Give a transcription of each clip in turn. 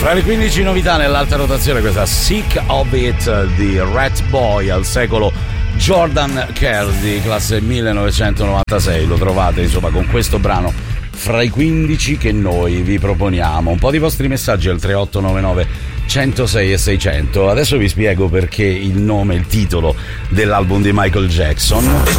Fra le 15 novità nell'alta rotazione, questa Sick of It di Rat Boy al secolo Jordan Kelly, classe 1996. Lo trovate insomma con questo brano fra i 15 che noi vi proponiamo. Un po' di vostri messaggi al 3899 106 e 600. Adesso vi spiego perché il nome, il titolo dell'album di Michael Jackson.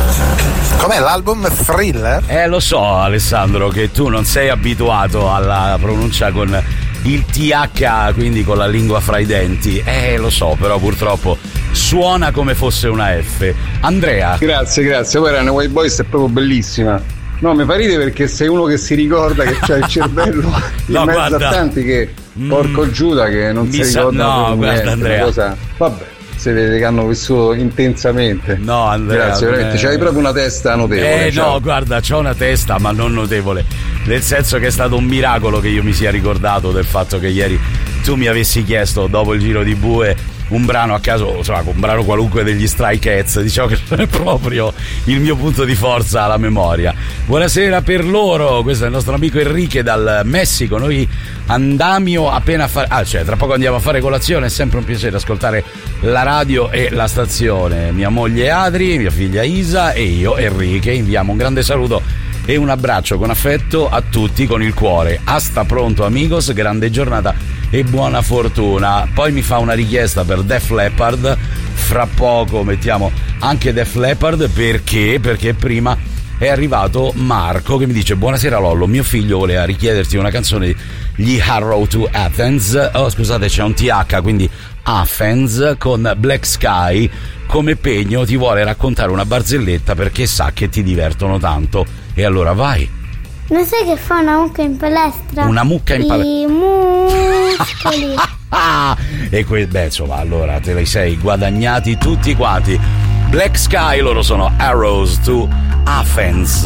Com'è l'album? Thriller? Lo so, Alessandro, che tu non sei abituato alla pronuncia con il TH, quindi con la lingua fra i denti. Lo so, però purtroppo suona come fosse una F. Andrea. Grazie. Poi Runaway Boys è proprio bellissima. No, mi fa ridere perché sei uno che si ricorda che c'ha il cervello in mezzo a tanti che porco Giuda che non si ricorda. No, guarda Andrea. Cosa... Vabbè, si vede che hanno vissuto intensamente. No, Andrea. Grazie, veramente, c'hai proprio una testa notevole. No, guarda, c'ho una testa, ma non notevole. Nel senso che è stato un miracolo che io mi sia ricordato del fatto che ieri tu mi avessi chiesto, dopo il giro di bue, un brano a caso, insomma, un brano qualunque degli Stray Cats. Diciamo che non è proprio il mio punto di forza alla memoria. Buonasera per loro, questo è il nostro amico Enrique dal Messico. Noi andiamo appena a fare, cioè tra poco andiamo a fare colazione. È sempre un piacere ascoltare la radio e la stazione. Mia moglie Adri, mia figlia Isa e io Enrique inviamo un grande saluto e un abbraccio con affetto a tutti con il cuore. Hasta pronto amigos, grande giornata e buona fortuna. Poi mi fa una richiesta per Def Leppard, fra poco mettiamo anche Def Leppard perché prima è arrivato Marco che mi dice: buonasera Lollo, mio figlio voleva richiederti una canzone gli Harrow to Athens. Oh scusate, c'è un TH, quindi Athens con Black Sky. Come pegno ti vuole raccontare una barzelletta perché sa che ti divertono tanto. E allora vai. Non sai che fa una mucca in palestra? Una mucca in palestra? I muscoli. E beh, insomma, allora te li sei guadagnati tutti quanti. Black Sky, loro sono Arrows to Athens.